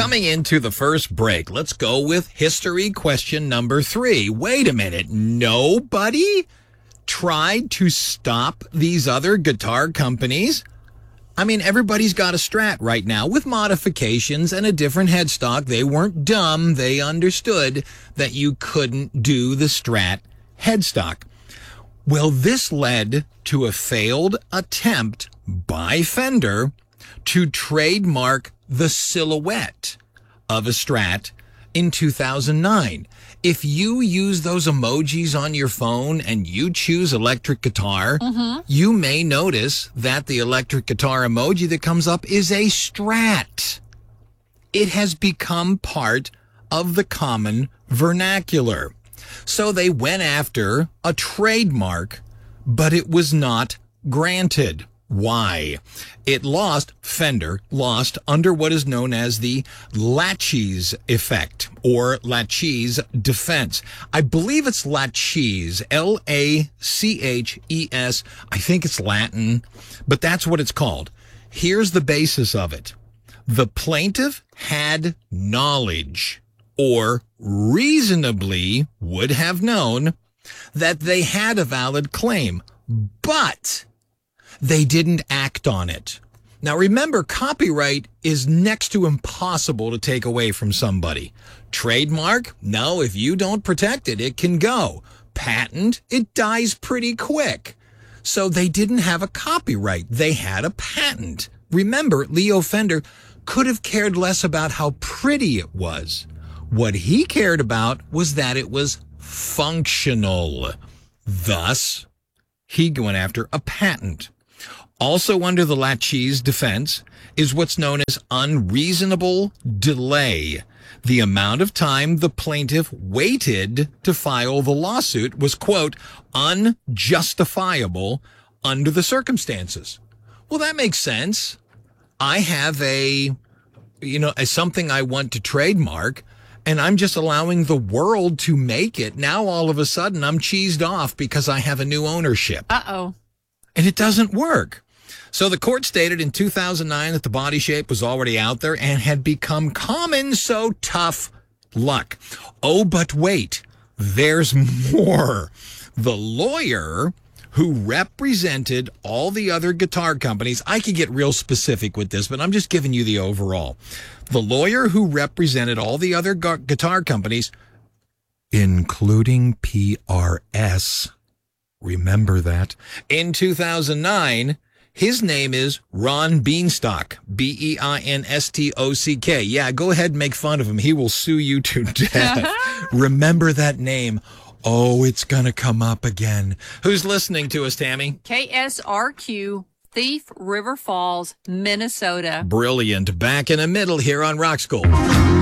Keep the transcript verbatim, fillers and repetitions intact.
Coming into the first break, let's go with history question number three. Wait a minute. Nobody tried to stop these other guitar companies? I mean, everybody's got a Strat right now with modifications and a different headstock. They weren't dumb. They understood that you couldn't do the Strat headstock. Well, this led to a failed attempt by Fender to trademark the silhouette of a Strat in two thousand nine. If you use those emojis on your phone and you choose electric guitar, mm-hmm. you may notice that the electric guitar emoji that comes up is a Strat. It has become part of the common vernacular. So they went after a trademark, but it was not granted. Why? It lost, Fender lost under what is known as the Laches effect or Laches defense. I believe it's Laches, L A C H E S. I think it's Latin, but that's what it's called. Here's the basis of it. The plaintiff had knowledge or reasonably would have known that they had a valid claim, but they didn't act on it. Now remember, copyright is next to impossible to take away from somebody. Trademark? No, if you don't protect it, it can go. Patent? It dies pretty quick. So they didn't have a copyright. They had a patent. Remember, Leo Fender could have cared less about how pretty it was. What he cared about was that it was functional. Thus, he went after a patent. Also under the Laches defense is what's known as unreasonable delay. The amount of time the plaintiff waited to file the lawsuit was, quote, unjustifiable under the circumstances. Well, that makes sense. I have a, you know, a something I want to trademark, and I'm just allowing the world to make it. Now, all of a sudden, I'm cheesed off because I have a new ownership. Uh-oh. And it doesn't work. So the court stated in two thousand nine that the body shape was already out there and had become common, so tough luck. Oh, but wait, there's more. The lawyer who represented all the other guitar companies, I could get real specific with this, but I'm just giving you the overall. The lawyer who represented all the other gu- guitar companies, including P R S, remember that, in two thousand nine, his name is Ron Beanstalk, B E I N S T O C K. Yeah, go ahead and make fun of him. He will sue you to death. Remember that name. Oh, it's going to come up again. Who's listening to us, Tammy? K S R Q, Thief River Falls, Minnesota. Brilliant. Back in the middle here on Rock School.